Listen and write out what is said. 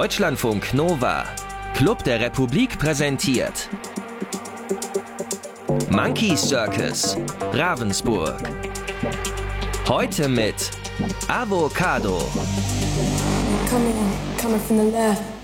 Deutschlandfunk Nova. Club der Republik präsentiert Monkey Circus, Ravensburg. Heute mit Avocado. Coming from the left.